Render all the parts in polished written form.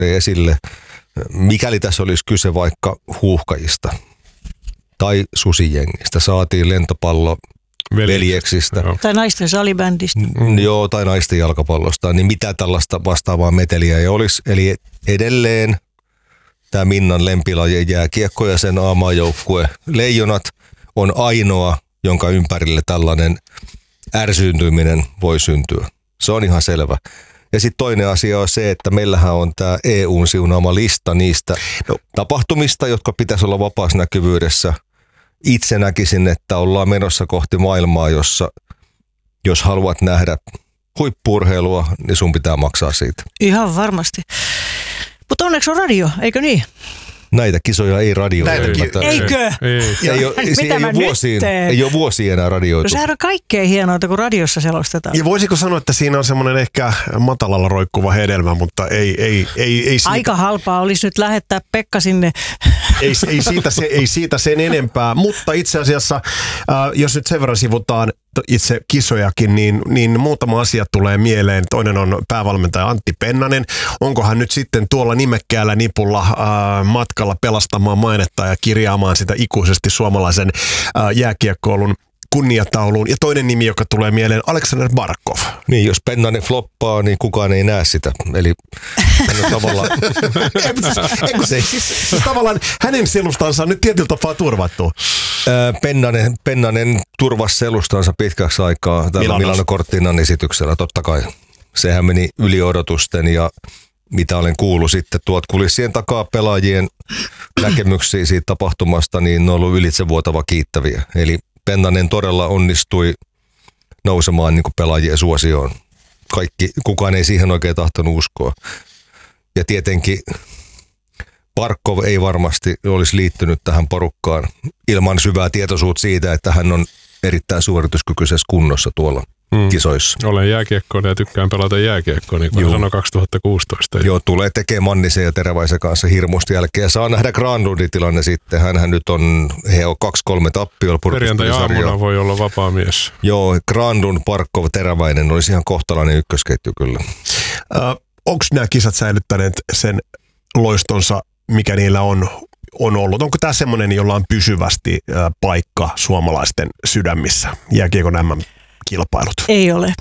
nousee esille, mikäli tässä olisi kyse vaikka huuhkajista tai susijengistä, saatiin lentopallo veljeksistä. Tai naisten salibändistä. Joo, tai naisten jalkapallosta, niin mitä tällaista vastaavaa meteliä ei olisi. Eli edelleen tämä Minnan lempilaji jääkiekko ja sen A-maajoukkue Leijonat on ainoa, jonka ympärille tällainen ärsyyntyminen voi syntyä. Se on ihan selvä. Ja sitten toinen asia on se, että meillähän on tämä EU:n siunaama lista niistä tapahtumista, jotka pitäisi olla vapaassa näkyvyydessä. Itse näkisin, että ollaan menossa kohti maailmaa, jossa jos haluat nähdä huippu-urheilua, niin sun pitää maksaa siitä. Ihan varmasti. Mutta onneksi on radio, eikö niin? Näitä kisoja ei radioida. Eikö? Ei ole vuosia enää radioitu. No sehän on kaikkein hienointa, kun radiossa selostetaan. Ja voisiko sanoa, että siinä on semmoinen ehkä matalalla roikkuva hedelmä, mutta ei siitä. Aika halpaa olisi nyt lähettää Pekka sinne. Ei siitä sen enempää, mutta itse asiassa, jos nyt sen verran sivutaan itse kisojakin, niin muutama asia tulee mieleen. Toinen on päävalmentaja Antti Pennanen. Onko hän nyt sitten tuolla nimekkäällä nipulla matkalla pelastamaan mainetta ja kirjaamaan sitä ikuisesti suomalaisen jääkiekkoilun kunniatauluun. Ja toinen nimi, joka tulee mieleen, Aleksander Barkov. Niin, jos Pennanen floppaa, niin kukaan ei näe sitä. Eli hän on tavallaan... tavallaan hänen selustansa on nyt tietyllä tapaa turvattu. Pennanen turvasi selustansa pitkäksi aikaa tällä Milano Cortinan esityksellä, totta kai. Sehän meni yli odotusten ja mitä olen kuullut sitten tuot kulissien takaa pelaajien näkemyksiä siitä tapahtumasta, niin ne on ollut ylitsevuotava kiittäviä. Eli Pennanen todella onnistui nousemaan niin kuin pelaajien suosioon. Kukaan ei siihen oikein tahtonut uskoa. Ja tietenkin Barkov ei varmasti olisi liittynyt tähän porukkaan ilman syvää tietoisuutta siitä, että hän on erittäin suorituskykyisessä kunnossa tuolla kisoissa. Olen jääkiekkoinen ja tykkään pelata jääkiekkoa, niin kuin sanoi 2016. Joo, tulee tekemään Mannisen ja Teräväisen kanssa hirmusti jälkeen. Saa nähdä Granlundin tilanne sitten. Hänhän nyt on, he on 2-3 tappiolla. Perjantai-aamuna voi olla vapaa mies. Joo, Granlund, Barkov, Teräväinen olisi ihan kohtalainen ykkösketju kyllä. Onko nämä kisat säilyttäneet sen loistonsa, mikä niillä on ollut? Onko tämä semmoinen, jolla on pysyvästi paikka suomalaisten sydämissä, jääkiekon kilpailut? Ei ole.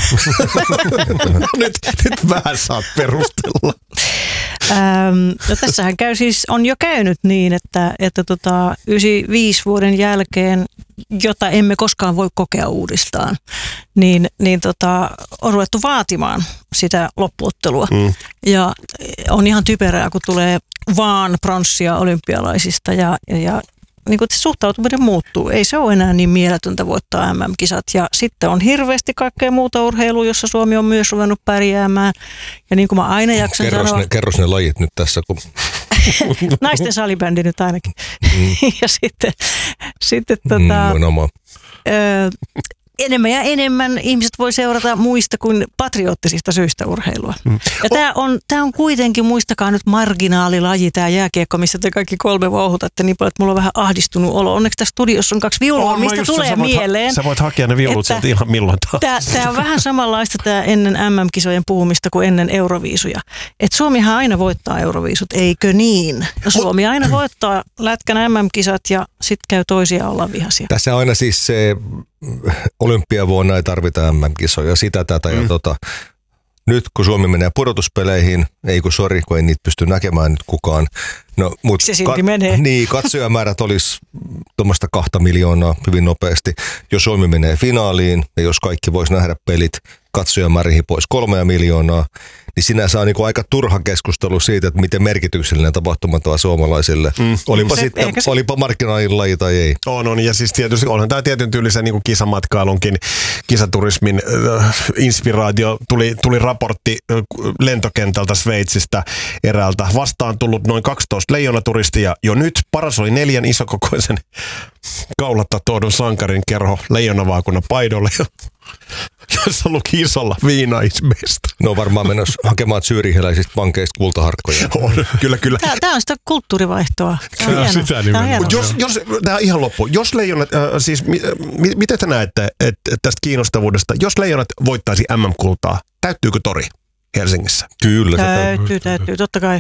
nyt vähän saat perustella. No tässähän on jo käynyt niin, että 95 vuoden jälkeen, jota emme koskaan voi kokea uudestaan, niin on ruvettu vaatimaan sitä loppuottelua. Ja on ihan typerää, kun tulee vaan pronssia olympialaisista ja niin kuin suhtautuminen muuttuu. Ei se ole enää niin mieletöntä voittaa MM-kisat. Ja sitten on hirveästi kaikkea muuta urheilua, jossa Suomi on myös ruvennut pärjäämään. Ja niin kuin mä aina jaksan sanoa... Kerros ne lajit nyt tässä. Kun... Naisten salibändi nyt ainakin. Ja sitten enemmän ja enemmän ihmiset voi seurata muista kuin patriottisista syistä urheilua. Ja tämä on kuitenkin, muistakaa nyt marginaalilaji, tämä jääkiekko, missä te kaikki kolme vauhutatte niin paljon, että mulla on vähän ahdistunut olo. Onneksi tässä studiossa on 2 viulua, mistä tulee mieleen. Sä voit hakea ne viulut sieltä ihan milloin taas. Tämä on vähän samanlaista tämä ennen MM-kisojen puhumista kuin ennen Euroviisuja. Että Suomihan aina voittaa Euroviisut, eikö niin? No Suomi aina voittaa lätkän MM-kisat ja sitten käy toisia olla vihaisia. Tässä aina siis se... Olympiavuonna ei tarvita MM-kisoja, sitä, tätä ja Nyt kun Suomi menee pudotuspeleihin, kun ei niitä pysty näkemään nyt kukaan. No, se silti menee. Niin, katsojamäärät olisi tuommoista 2 miljoonaa hyvin nopeasti. Jos Suomi menee finaaliin ja jos kaikki vois nähdä pelit katsojamääriin pois 3 miljoonaa, niin sinänsä on niin aika turha keskustelu siitä, että miten merkityksellinen tapahtumat on suomalaisille. Olipa markkinaalilaji tai ei. On, ja siis tietysti onhan tämä tietyn tyylisen niin kuin kisamatkailunkin, kisaturismin inspiraatio. Tuli raportti lentokentältä Sveitsistä eräältä. Vastaan tullut noin 12 leijonaturistia. Jo nyt paras oli 4 isokokoisen kaulatta tuodun sankarin kerho leijonavaakunnan paidolle, jossa luki isolla Viina is best. No varmaan menossa hakemaan zyyriheläisistä pankeista kultaharkkoja. Kyllä. Tämä on sitä kulttuurivaihtoa. Tämä on hienoa. Tämä ihan loppu. Jos leijonat, miten te näette tästä kiinnostavuudesta, jos leijonat voittaisi MM-kultaa, täyttyykö tori Helsingissä? Kyllä. Täytyy, totta kai.